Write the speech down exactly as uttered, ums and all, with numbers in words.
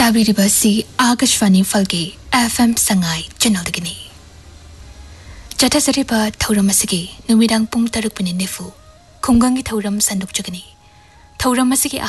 ताबीरिबसी Akashvani फलके FM Sangai चैनलदगिनी चटाजरिबा थौरमसिगी नुमिदांग Pung तरुक minute निफु खुंगंगी थौरम संदुकजुगनी थौरमसिगी